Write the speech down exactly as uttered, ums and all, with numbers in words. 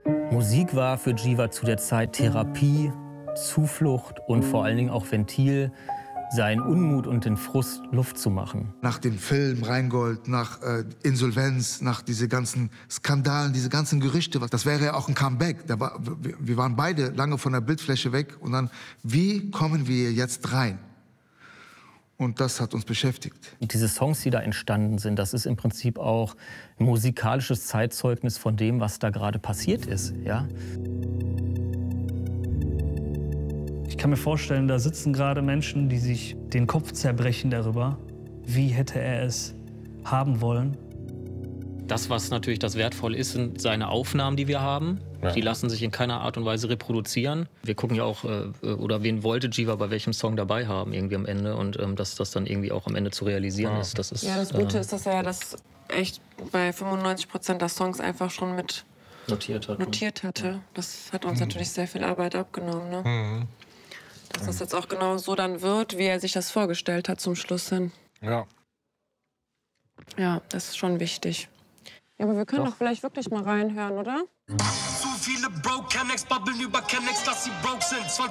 Musik war für Jiva zu der Zeit Therapie, Zuflucht und vor allen Dingen auch Ventil, seinen Unmut und den Frust Luft zu machen. Nach dem Film Rheingold, nach äh, Insolvenz, nach diese ganzen Skandalen, diese ganzen Gerüchte, das wäre ja auch ein Comeback. Da war, wir, wir waren beide lange von der Bildfläche weg und dann, wie kommen wir jetzt rein? Und das hat uns beschäftigt. Und diese Songs, die da entstanden sind, das ist im Prinzip auch ein musikalisches Zeitzeugnis von dem, was da gerade passiert ist. Ja? Ich kann mir vorstellen, da sitzen gerade Menschen, die sich den Kopf zerbrechen darüber, wie hätte er es haben wollen. Das, was natürlich das Wertvolle ist, sind seine Aufnahmen, die wir haben. Ja. Die lassen sich in keiner Art und Weise reproduzieren. Wir gucken ja auch, äh, oder wen wollte Jiva bei welchem Song dabei haben irgendwie am Ende. Und ähm, dass das dann irgendwie auch am Ende zu realisieren ja. ist. Das ist. Ja, das Gute äh, ist, dass er ja das echt bei fünfundneunzig Prozent der Songs einfach schon mit notiert, hat, notiert hatte. Das hat uns mhm. natürlich sehr viel Arbeit abgenommen. Ne? Mhm. Dass das jetzt auch genau so dann wird, wie er sich das vorgestellt hat zum Schluss hin. Ja. Ja, das ist schon wichtig. Ja, aber wir können doch, doch vielleicht wirklich mal reinhören, oder? Zu viele Broke Kennex babbeln über Kennex, dass sie broke sind.